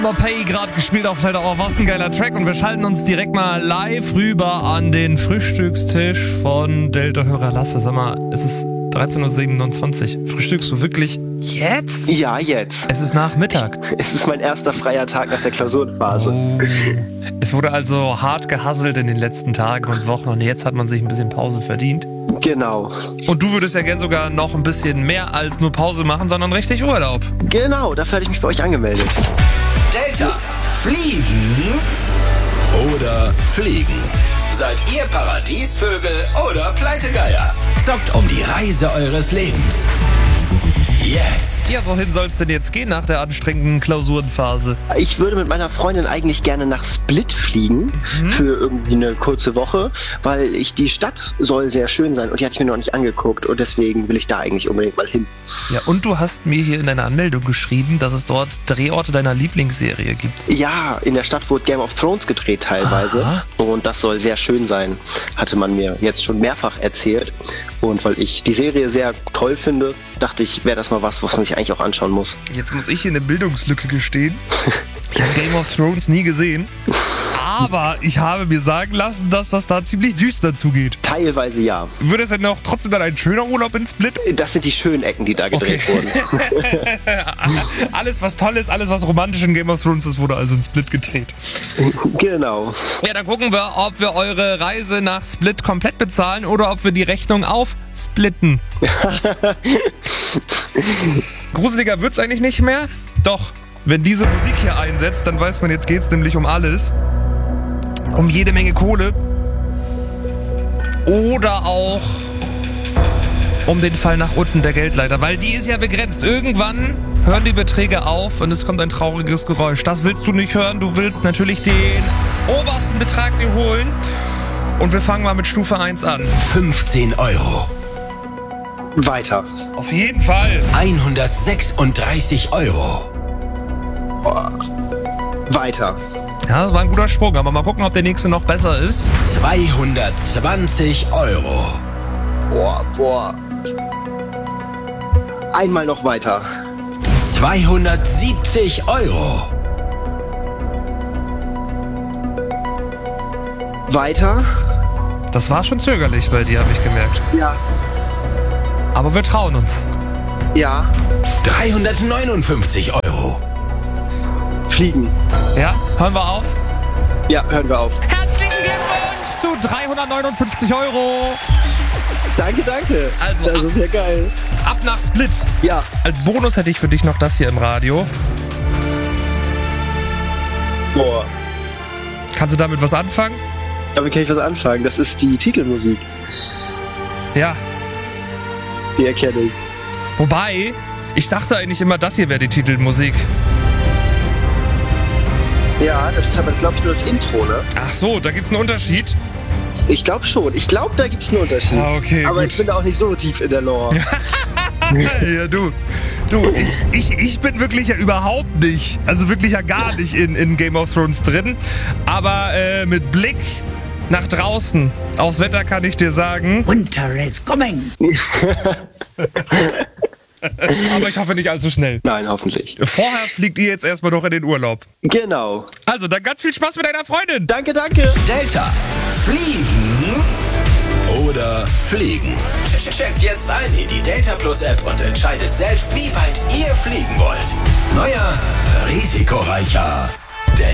Pay gerade gespielt auf Delta. Oh, was ein geiler Track. Und wir schalten uns direkt mal live rüber an den Frühstückstisch von Delta-Hörer Lasse. Sag mal, es ist 13.27 Uhr. Frühstückst du wirklich jetzt? Ja, jetzt. Es ist Nachmittag. Es ist mein erster freier Tag nach der Klausurenphase. Oh. Es wurde also hart gehasselt in den letzten Tagen und Wochen und jetzt hat man sich ein bisschen Pause verdient. Genau. Und du würdest ja gern sogar noch ein bisschen mehr als nur Pause machen, sondern richtig Urlaub. Genau, dafür hatte ich mich bei euch angemeldet. Delta. Fliegen oder fliegen? Seid ihr Paradiesvögel oder Pleitegeier? Zockt um die Reise eures Lebens. Jetzt. Ja, wohin soll es denn jetzt gehen nach der anstrengenden Klausurenphase? Ich würde mit meiner Freundin eigentlich gerne nach Split fliegen für irgendwie eine kurze Woche, weil die Stadt soll sehr schön sein und die hatte ich mir noch nicht angeguckt und deswegen will ich da eigentlich unbedingt mal hin. Ja, und du hast mir hier in deiner Anmeldung geschrieben, dass es dort Drehorte deiner Lieblingsserie gibt. Ja, in der Stadt wurde Game of Thrones gedreht teilweise. Aha. Und das soll sehr schön sein, hatte man mir jetzt schon mehrfach erzählt. Und weil ich die Serie sehr toll finde, dachte ich, wäre das mal was man sich eigentlich auch anschauen muss. Jetzt muss ich hier eine Bildungslücke gestehen. Ich habe Game of Thrones nie gesehen. Aber ich habe mir sagen lassen, dass das da ziemlich düster zugeht. Teilweise ja. Würde es denn auch trotzdem dann ein schöner Urlaub in Split? Das sind die schönen Ecken, die da gedreht wurden. Alles, was toll ist, alles, was romantisch in Game of Thrones ist, wurde also in Split gedreht. Genau. Ja, dann gucken wir, ob wir eure Reise nach Split komplett bezahlen oder ob wir die Rechnung aufsplitten. Gruseliger wird's eigentlich nicht mehr? Doch, wenn diese Musik hier einsetzt, dann weiß man, jetzt geht's nämlich um alles. Um jede Menge Kohle. Oder auch um den Fall nach unten der Geldleiter, weil die ist ja begrenzt. Irgendwann hören die Beträge auf und es kommt ein trauriges Geräusch. Das willst du nicht hören. Du willst natürlich den obersten Betrag dir holen. Und wir fangen mal mit Stufe 1 an. 15 Euro. Weiter. Auf jeden Fall. 136 Euro. Weiter. Ja, das war ein guter Sprung, aber mal gucken, ob der nächste noch besser ist. 220 Euro. Boah. Einmal noch weiter. 270 Euro. Weiter. Das war schon zögerlich bei dir, habe ich gemerkt. Ja. Aber wir trauen uns. Ja. 359 Euro. Fliegen. Ja, hören wir auf. Ja, hören wir auf. Herzlichen Glückwunsch zu 359 Euro. Danke. Also das ist ja geil. Ab nach Split. Ja. Als Bonus hätte ich für dich noch das hier im Radio. Boah. Kannst du damit was anfangen? Damit kann ich was anfangen. Das ist die Titelmusik. Ja. Die erkenne ich. Wobei, ich dachte eigentlich immer, das hier wäre die Titelmusik. Ja, das ist aber, glaube ich, nur das Intro, ne? Ach so, da gibt's einen Unterschied. Ich glaube schon. Ich glaube, da gibt es einen Unterschied. Ah, okay, aber gut. ich bin da auch nicht so tief in der Lore. Ja, du, ich bin wirklich ja überhaupt nicht, also wirklich ja gar nicht in Game of Thrones drin. Aber mit Blick nach draußen aufs Wetter kann ich dir sagen. Winter is coming. Aber ich hoffe nicht allzu schnell. Nein, hoffentlich. Vorher fliegt ihr jetzt erstmal noch in den Urlaub. Genau. Also, dann ganz viel Spaß mit deiner Freundin. Danke. Delta. Fliegen oder fliegen? Checkt jetzt ein in die Delta Plus App und entscheidet selbst, wie weit ihr fliegen wollt. Neuer, risikoreicher